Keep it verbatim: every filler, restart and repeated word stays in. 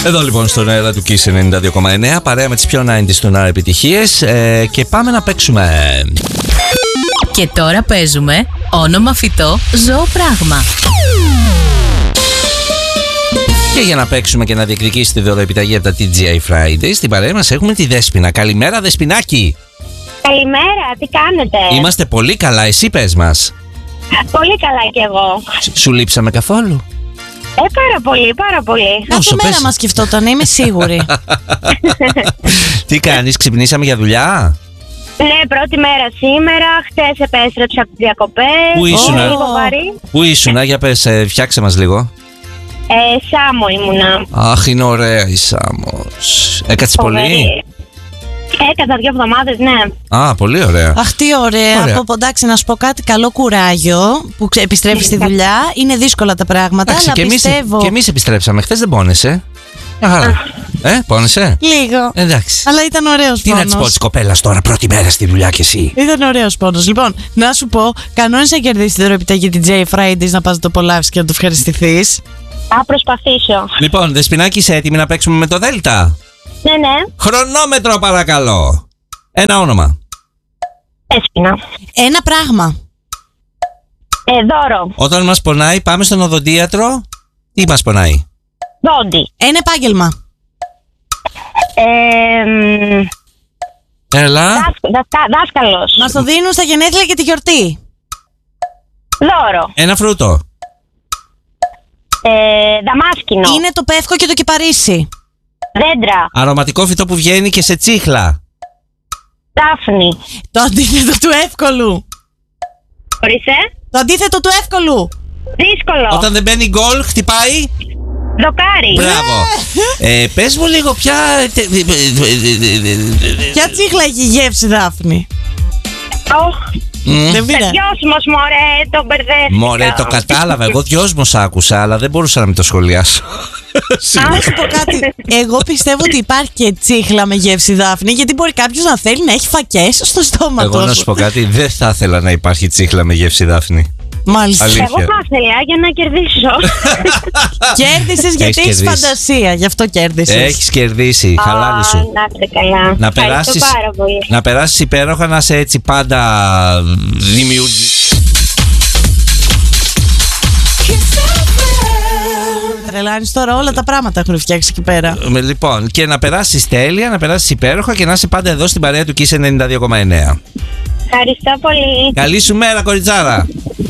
Εδώ λοιπόν στον αέρα του Kiss ενενήντα δύο κόμμα εννέα, παρέα με τις πιο ενενήντα στον αέρα επιτυχίες, ε, και πάμε να παίξουμε. Και τώρα παίζουμε όνομα φυτό, ζώο, πράγμα. Και για να παίξουμε και να διεκδικήσει τη δωροεπιταγή από τα τι τζι άι Fridays, στην παρέα μας έχουμε τη Δέσποινα. Καλημέρα, Δεσποινάκη. Καλημέρα, τι κάνετε? Είμαστε πολύ καλά, εσύ πες μας. Πολύ καλά κι εγώ. Σου λείψαμε καθόλου? Ε, πάρα πολύ, πάρα πολύ. Κάθε μέρα μας σκεφτόταν, είμαι σίγουρη. Τι κάνεις, ξυπνήσαμε για δουλειά? Ναι, πρώτη μέρα σήμερα. Χτες επέστρεψα από τις διακοπές. Πού ήσουνα? Λίγο βαρύ. Πού ήσουνα, για πες, ε, φτιάξε μας λίγο. Ε, Σάμο ήμουνα. Αχ, είναι ωραία η Σάμος. Έκατες πολύ? Έκανα δύο εβδομάδες, ναι. Α, πολύ ωραία. Αχ, τι ωραία. Ωραία. Από εντάξει, να σου πω κάτι, καλό κουράγιο που επιστρέφεις στη δουλειά. Είναι δύσκολα τα πράγματα, Εντάξει, αλλά και εμείς, πιστεύω. και εμείς επιστρέψαμε. Χθες δεν πόνεσαι? Μια χαρά. Ε, πόνεσαι? Λίγο. Εντάξει. Αλλά ήταν ωραίος Τι πόνος. να της πω της κοπέλας τώρα, πρώτη μέρα στη δουλειά κι εσύ? Ήταν ωραίος πόνος. Λοιπόν, να σου πω, κανόνισε να κερδίσει την δωροεπιταγή τι τζι άι Fridays, να πας να το απολαύσεις και να το ευχαριστηθείς. Θα προσπαθήσω. Λοιπόν, Δεσποινάκη, είσαι έτοιμη να παίξουμε με το Δέλτα? Ναι, ναι. Χρονόμετρο, παρακαλώ. Ένα όνομα. Δέσποινα. Ένα πράγμα. Ε, δώρο. Όταν μας πονάει, πάμε στον οδοντίατρο. Τι μας πονάει? Δόντι. Ένα επάγγελμα. Ε, μ, Έλα. δάσκ- δασκα- δάσκαλος. Μας το δίνουν στα γενέθλια και τη γιορτή. Δώρο. Ένα φρούτο. Ε, δαμάσκηνο. Είναι το πεύκο και το κυπαρίσι. Δέντρα. Αρωματικό φυτό που βγαίνει και σε τσίχλα. Δάφνη. Το αντίθετο του εύκολου. Ορίστε. Το αντίθετο του εύκολου. Δύσκολο. Όταν δεν μπαίνει γκολ, χτυπάει. Δοκάρι. Μπράβο. ε, πες μου λίγο ποια. Ποια τσίχλα έχει γεύση, Δάφνη? Ωχ. Δεν πήρα. Δυόσμος, μωρέ, τον μπερδεύτηκα. Μωρέ, το κατάλαβα. Εγώ δυόσμος άκουσα, αλλά δεν μπορούσα να μην το σχολιάσω. Να σου πω κάτι. Εγώ πιστεύω ότι υπάρχει και τσίχλα με γεύση, Δάφνη, γιατί μπορεί κάποιος να θέλει να έχει φακές στο στόμα του. Εγώ να σου πω κάτι, δεν θα ήθελα να υπάρχει τσίχλα με γεύση, Δάφνη. Μάλιστα. Αλήθεια. Εγώ θα ήθελα για να κερδίσω. Κέρδισες γιατί έχεις κερδίσει. φαντασία, γι' αυτό κέρδισες. Έχεις κερδίσει, χαλάλι σου. Α, να είστε καλά. Να Ευχαριστώ περάσεις, πάρα πολύ. να περάσεις υπέροχα, να είσαι έτσι πάντα δημιουργή. Τρελάνεις τώρα, όλα τα πράγματα έχουν φτιάξει εκεί πέρα. Ε, Λοιπόν, και να περάσεις τέλεια, να περάσεις υπέροχα και να είσαι πάντα εδώ στην παρέα του Kiss ενενήντα δύο κόμμα εννέα. Ευχαριστώ πολύ. Καλή σου μέρα, κοριτσάρα.